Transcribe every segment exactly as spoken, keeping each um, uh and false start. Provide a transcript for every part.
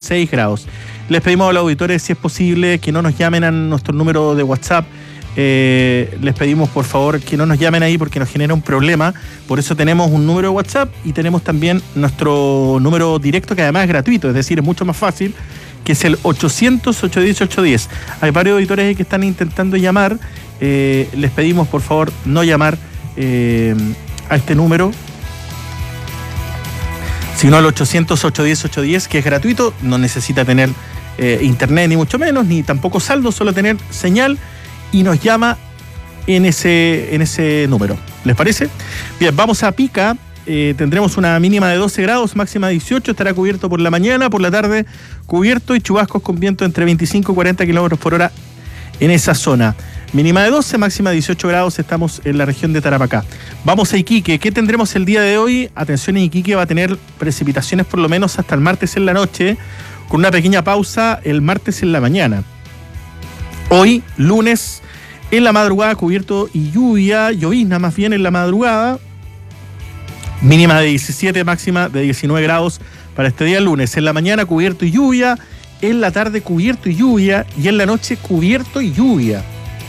seis grados. Les pedimos a los auditores, si es posible, que no nos llamen a nuestro número de WhatsApp. Eh, les pedimos por favor que no nos llamen ahí porque nos genera un problema. Por eso tenemos un número de WhatsApp y tenemos también nuestro número directo, que además es gratuito, es decir, es mucho más fácil, que es el ochocientos, ochocientos diez, ochocientos diez. Hay varios auditores ahí que están intentando llamar. Eh, les pedimos por favor no llamar eh, a este número, sino al ochocientos, ochocientos diez, ochocientos diez, que es gratuito, no necesita tener eh, internet ni mucho menos, ni tampoco saldo, solo tener señal, y nos llama en ese, en ese número. ¿Les parece? Bien, vamos a Pica. Eh, tendremos una mínima de doce grados, máxima de dieciocho, estará cubierto por la mañana, por la tarde cubierto y chubascos con viento entre veinticinco y cuarenta kilómetros por hora en esa zona. Mínima de doce, máxima de dieciocho grados, estamos en la región de Tarapacá. Vamos a Iquique. ¿Qué tendremos el día de hoy? Atención, en Iquique va a tener precipitaciones por lo menos hasta el martes en la noche, con una pequeña pausa el martes en la mañana. Hoy, lunes, en la madrugada cubierto y lluvia, llovizna más bien en la madrugada. Mínima de diecisiete, máxima de diecinueve grados para este día lunes. En la mañana cubierto y lluvia, en la tarde cubierto y lluvia y en la noche cubierto y lluvia.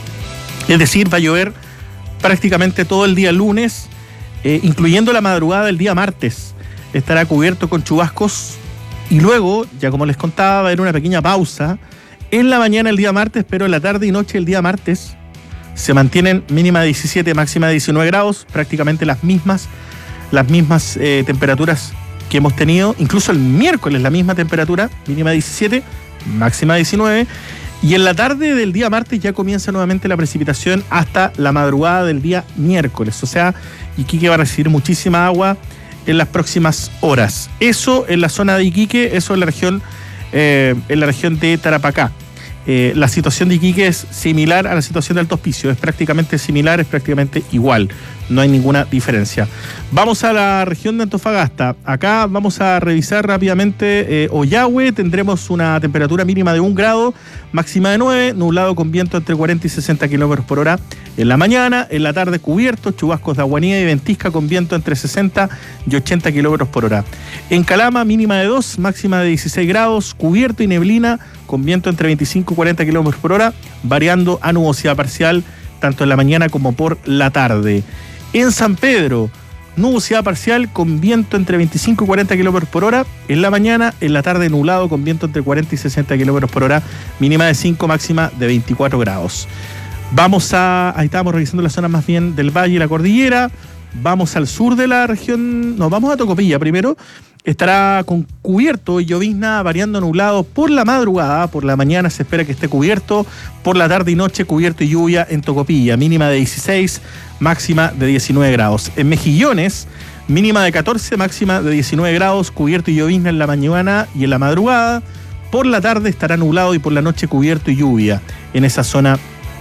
Es decir, va a llover prácticamente todo el día lunes, eh, incluyendo la madrugada del día martes. Estará cubierto con chubascos y luego, ya como les contaba, va a haber una pequeña pausa en la mañana el día martes, pero en la tarde y noche el día martes se mantienen mínima de diecisiete, máxima de diecinueve grados, prácticamente las mismas, las mismas eh, temperaturas que hemos tenido, incluso el miércoles la misma temperatura, mínima de diecisiete, máxima de diecinueve, y en la tarde del día martes ya comienza nuevamente la precipitación hasta la madrugada del día miércoles, o sea, Iquique va a recibir muchísima agua en las próximas horas. Eso en la zona de Iquique, eso en la región, eh, en la región de Tarapacá. Eh, la situación de Iquique es similar a la situación de Alto Hospicio, es prácticamente similar, es prácticamente igual, no hay ninguna diferencia. Vamos a la región de Antofagasta. Acá vamos a revisar rápidamente eh, Ollagüe. Tendremos una temperatura mínima de un grado, máxima de nueve, nublado con viento entre cuarenta y sesenta kilómetros por hora en la mañana, en la tarde cubierto, chubascos de Aguanía y Ventisca con viento entre sesenta y ochenta kilómetros por hora. En Calama, mínima de dos, máxima de dieciséis grados, cubierto y neblina con viento entre veinticinco y cuarenta kilómetros por hora, variando a nubosidad parcial tanto en la mañana como por la tarde. En San Pedro, nubosidad parcial con viento entre veinticinco y cuarenta kilómetros por hora en la mañana, en la tarde nublado con viento entre cuarenta y sesenta kilómetros por hora, mínima de cinco, máxima de veinticuatro grados. Vamos a, ahí estábamos revisando la zona más bien del valle y la cordillera. Vamos al sur de la región, no, vamos a Tocopilla primero. Estará con cubierto y llovizna variando nublado por la madrugada, por la mañana se espera que esté cubierto, por la tarde y noche cubierto y lluvia en Tocopilla, mínima de dieciséis, máxima de diecinueve grados. En Mejillones, mínima de catorce, máxima de diecinueve grados, cubierto y llovizna en la mañana y en la madrugada, por la tarde estará nublado y por la noche cubierto y lluvia en esa zona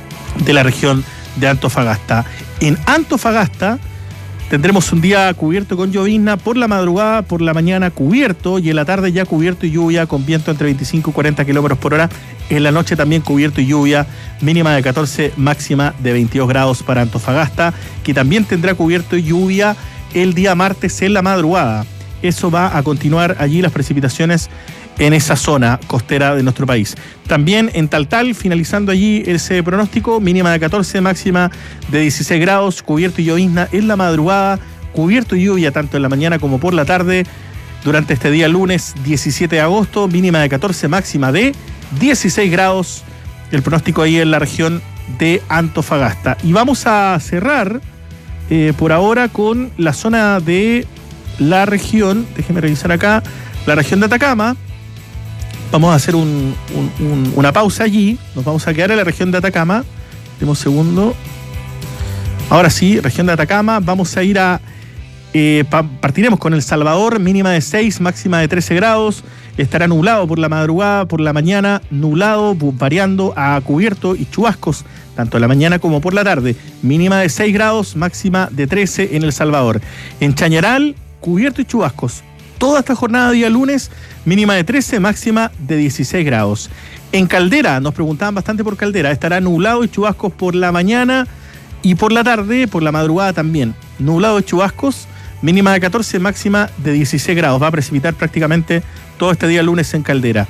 de la región de Antofagasta. En Antofagasta tendremos un día cubierto con llovizna por la madrugada, por la mañana cubierto y en la tarde ya cubierto y lluvia con viento entre veinticinco y cuarenta kilómetros por hora. En la noche también cubierto y lluvia, mínima de catorce, máxima de veintidós grados para Antofagasta, que también tendrá cubierto y lluvia el día martes en la madrugada. Eso va a continuar allí las precipitaciones en esa zona costera de nuestro país. También en Taltal, finalizando allí ese pronóstico, mínima de catorce, máxima de dieciséis grados, cubierto y llovizna en la madrugada, cubierto y lluvia tanto en la mañana como por la tarde. Durante este día lunes diecisiete de agosto, mínima de catorce, máxima de dieciséis grados. El pronóstico ahí en la región de Antofagasta. Y vamos a cerrar eh, por ahora con la zona de la región, déjeme revisar acá, la región de Atacama. Vamos a hacer un, un, un, una pausa allí. Nos vamos a quedar en la región de Atacama. Demos un segundo. Ahora sí, región de Atacama. Vamos a ir a... Eh, pa, partiremos con El Salvador. Mínima de seis, máxima de trece grados. Estará nublado por la madrugada, por la mañana. Nublado, variando a cubierto y chubascos, tanto en la mañana como por la tarde. Mínima de seis grados, máxima de trece en El Salvador. En Chañaral, cubierto y chubascos. Toda esta jornada día lunes, mínima de trece, máxima de dieciséis grados. En Caldera, nos preguntaban bastante por Caldera, estará nublado y chubascos por la mañana y por la tarde, por la madrugada también. Nublado y chubascos, mínima de catorce, máxima de dieciséis grados. Va a precipitar prácticamente todo este día lunes en Caldera.